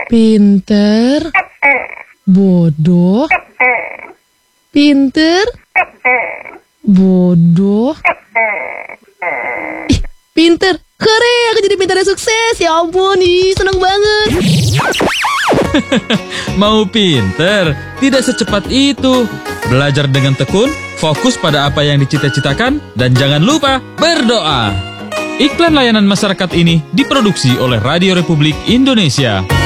Pinter, bodoh, pinter, bodoh. Ih, pinter, keren, aku jadi pintar dan sukses. Ya ampun, seneng banget. Mau pinter? Tidak secepat itu. Belajar dengan tekun, fokus pada apa yang dicita-citakan, dan jangan lupa berdoa. Iklan layanan masyarakat ini diproduksi oleh Radio Republik Indonesia.